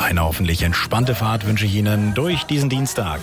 Eine hoffentlich entspannte Fahrt wünsche ich Ihnen durch diesen Dienstag.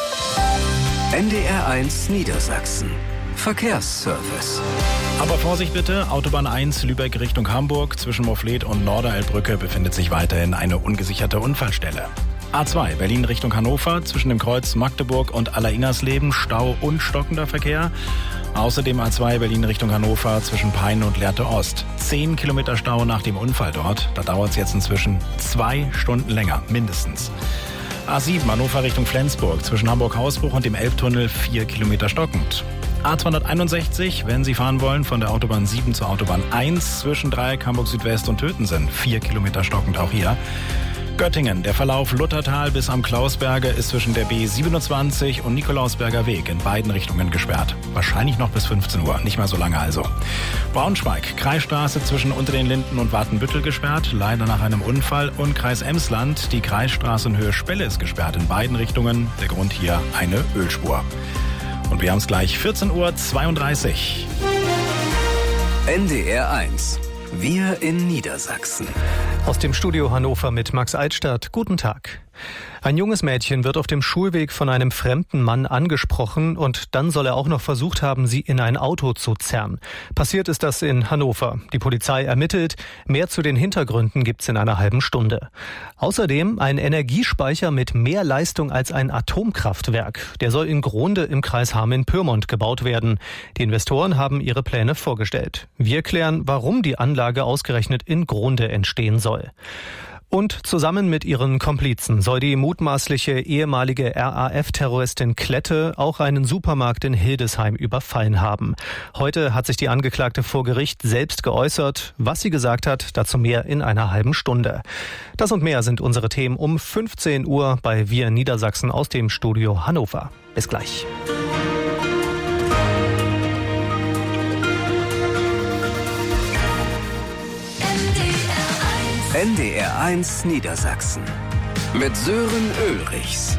NDR1 Niedersachsen. Verkehrsservice. Aber Vorsicht bitte, Autobahn 1 Lübeck Richtung Hamburg zwischen Moffleth und Norderelbbrücke befindet sich weiterhin eine ungesicherte Unfallstelle. A2 Berlin Richtung Hannover zwischen dem Kreuz Magdeburg und Aller-Ingersleben Stau und stockender Verkehr. Außerdem A2 Berlin Richtung Hannover zwischen Peine und Lehrte Ost. 10 Kilometer Stau nach dem Unfall dort. Da dauert es jetzt inzwischen 2 Stunden länger, mindestens. A7 Hannover Richtung Flensburg zwischen Hamburg-Hausbruch und dem Elbtunnel 4 Kilometer stockend. A261, wenn Sie fahren wollen, von der Autobahn 7 zur Autobahn 1 zwischen Dreieck, Hamburg Südwest und Tötensen. 4 Kilometer stockend auch hier. Göttingen, der Verlauf Luthertal bis am Klausberge ist zwischen der B27 und Nikolausberger Weg in beiden Richtungen gesperrt. Wahrscheinlich noch bis 15 Uhr, nicht mehr so lange also. Braunschweig, Kreisstraße zwischen Unter den Linden und Watenbüttel gesperrt, leider nach einem Unfall. Und Kreis Emsland, die Kreisstraße in Höhe Spelle ist gesperrt in beiden Richtungen. Der Grund hier eine Ölspur. Und wir haben es gleich 14:32 Uhr. NDR1. Wir in Niedersachsen. Aus dem Studio Hannover mit Max Altstadt. Guten Tag. Ein junges Mädchen wird auf dem Schulweg von einem fremden Mann angesprochen und dann soll er auch noch versucht haben, sie in ein Auto zu zerren. Passiert ist das in Hannover. Die Polizei ermittelt. Mehr zu den Hintergründen gibt's in einer halben Stunde. Außerdem ein Energiespeicher mit mehr Leistung als ein Atomkraftwerk. Der soll in Gronde im Kreis Hameln-Pyrmont gebaut werden. Die Investoren haben ihre Pläne vorgestellt. Wir klären, warum die Anlage ausgerechnet in Gronde entstehen soll. Und zusammen mit ihren Komplizen soll die mutmaßliche ehemalige RAF-Terroristin Klette auch einen Supermarkt in Hildesheim überfallen haben. Heute hat sich die Angeklagte vor Gericht selbst geäußert. Was sie gesagt hat, dazu mehr in einer halben Stunde. Das und mehr sind unsere Themen um 15 Uhr bei Wir Niedersachsen aus dem Studio Hannover. Bis gleich. NDR1 Niedersachsen mit Sören Ulrichs.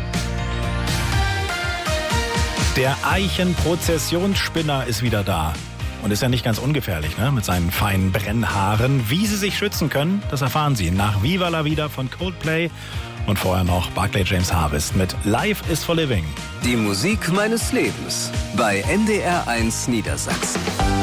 Der Eichenprozessionsspinner ist wieder da. Und ist ja nicht ganz ungefährlich, ne? Mit seinen feinen Brennhaaren. Wie Sie sich schützen können, das erfahren Sie nach Viva la Vida von Coldplay. Und vorher noch Barclay James Harvest mit Life is for Living. Die Musik meines Lebens bei NDR1 Niedersachsen.